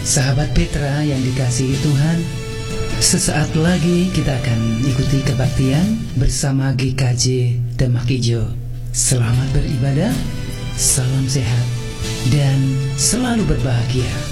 Sahabat Petra yang dikasihi Tuhan, sesaat lagi kita akan ikuti kebaktian bersama GKJ Demak Ijo. Selamat beribadah, salam sehat, dan selalu berbahagia.